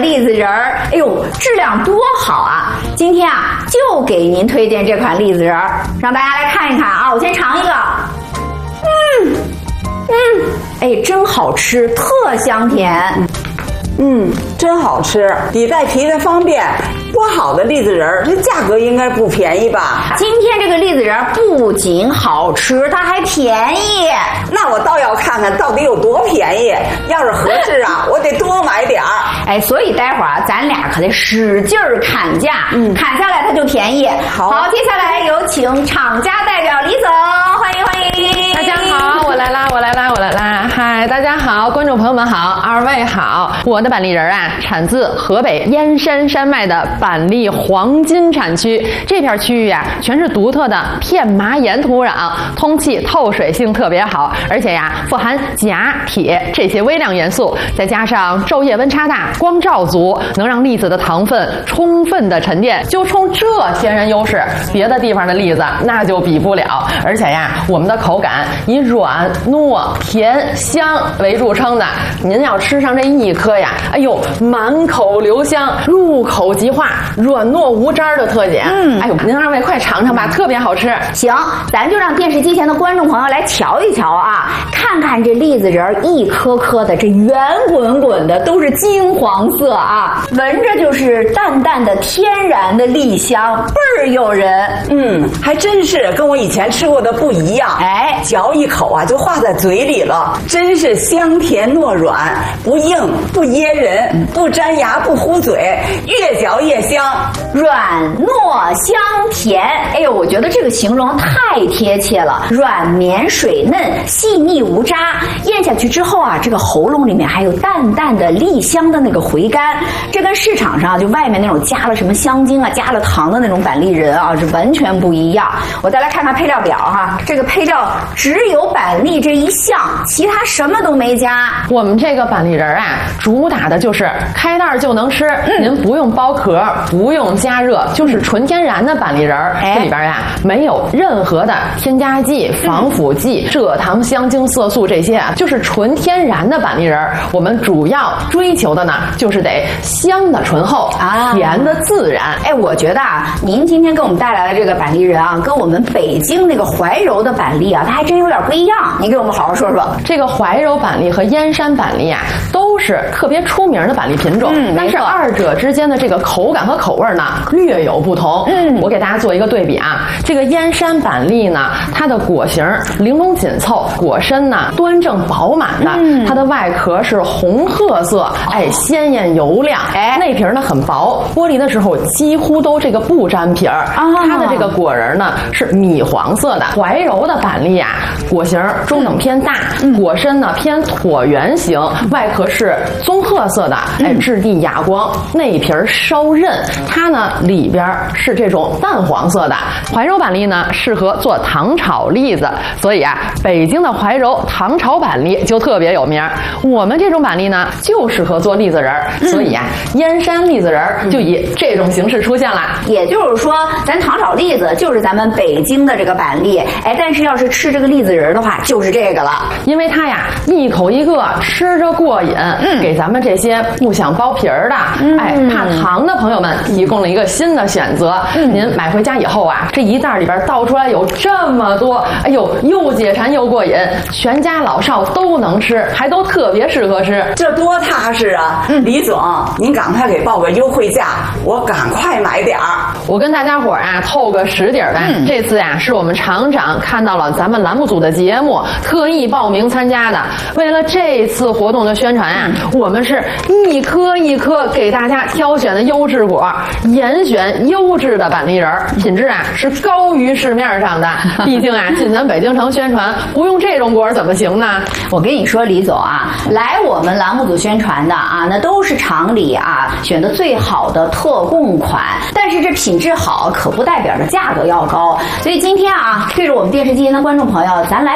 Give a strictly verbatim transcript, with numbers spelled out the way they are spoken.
栗子仁儿，哎呦，质量多好啊！今天啊，就给您推荐这款栗子仁儿，让大家来看一看啊。我先尝一个，嗯嗯，哎，真好吃，特香甜。 嗯，真好吃，比带皮的方便。剥好的栗子仁儿，这价格应该不便宜吧？ 今天这个栗子仁儿不仅好吃，它还便宜。 那我倒要看看到底有多便宜。要是合适啊，我得多买点儿。 哎，所以待会儿啊，咱俩可得使劲儿砍价，嗯，砍下来它就便宜。好，好，接下来有请厂家代表李总，欢迎欢迎。 大家好，我来啦，我来啦，我来啦！嗨，大家好，观众朋友们好，二位好。我的板栗仁啊，产自河北燕山山脉的板栗黄金产区，这片区域啊，全是独特的片麻岩土壤，通气透水性特别好，而且呀，富含钾、铁这些微量元素，再加上昼夜温差大、光照足，能让栗子的糖分充分的沉淀。就冲这天然优势，别的地方的栗子那就比不了。而且呀，我们的口感以软、糯、甜、香为著称的，您要吃上这一颗呀，哎呦，满口留香，入口即化，软糯无渣的特点。嗯，哎呦，您二位快尝尝吧，特别好吃。 行，咱就让电视机前的观众朋友来瞧一瞧啊，看看这栗子仁儿一颗颗的，这圆滚滚的，都是金黄色啊，闻着就是淡淡的天然的栗香，倍儿诱人。 嗯，还真是跟我以前吃过的不一样。哎，嚼一口啊就化在嘴里了，真是香甜糯软，不硬不噎人，不粘牙不糊嘴，越嚼越香， 软糯香甜。哎呦，我觉得这个形容太贴切了，软绵水嫩，细腻无渣，咽下去之后啊，这个喉咙里面还有淡淡的栗香的那个回甘，这跟市场上就外面那种加了什么香精啊、加了糖的那种板栗仁啊是完全不一样。我再来看看配料表哈，这个配料只有板栗这一项，其他什么都没加。 我们这个板栗仁啊，主打的就是开袋就能吃，嗯、您不用剥壳，不用加热，就是纯天然的板栗仁儿。哎、这里边呀、啊、没有任何的添加剂、防腐剂、蔗糖、香精、色素这些啊，就是纯天然的板栗仁儿。我们主要追求的呢，就是得香的醇厚啊，甜的自然。 哎，我觉得啊，您今天给我们带来的这个板栗仁啊，跟我们北京那个怀柔的板栗啊，它还真有点不一样。你给我们好好说说。 这个怀柔板栗和燕山板栗啊，都是特别出名的板栗品种，嗯、但是二者之间的这个口感和口味呢，略有不同。嗯，我给大家做一个对比啊，这个燕山板栗呢，它的果形玲珑紧凑，果身呢端正饱满的，嗯、它的外壳是红褐色，哎，鲜艳油亮，哎，内皮呢很薄，剥离的时候几乎都这个不粘皮儿。啊，它的这个果仁呢是米黄色的。怀柔的板栗啊，果形中等偏大，嗯、果身呢偏椭圆形，外壳是棕褐色的，哎，质地哑光，内皮稍韧，它呢里边是这种淡黄色的。怀柔板栗呢适合做糖炒栗子，所以啊，北京的怀柔糖炒板栗就特别有名。我们这种板栗呢就适合做栗子仁儿，嗯、所以啊，燕山栗子仁儿就以这种形式出现了。 也就是说，咱糖炒栗子就是咱们北京的这个板栗，哎，但是要是吃这个栗子仁儿的话，就是这个了， 因为它呀一口一个，吃着过瘾，嗯，给咱们这些不想剥皮儿的，嗯、哎，怕糖的朋友们提供了一个新的选择。嗯、您买回家以后啊，这一袋里边倒出来有这么多，哎呦，又解馋又过瘾，全家老少都能吃，还都特别适合吃， 这多踏实啊！嗯、李总，您赶快给报个优惠价，我赶快买点儿。 我跟大家伙啊透个实底儿吧，嗯、这次呀是我们厂长看到了咱们栏目组的节目，特意报名参加的。为了这次活动的宣传啊，嗯、我们是一颗一颗给大家挑选的优质果，严选优质的板栗仁儿，品质啊是高于市面上的。毕竟啊，进咱北京城宣传，不用这种果怎么行呢？ 我跟你说，李总啊，来我们栏目组宣传的啊，那都是厂里啊选的最好的特供款。但是这品质好，可不代表着价格要高。所以今天啊，对着我们电视机前的观众朋友，咱来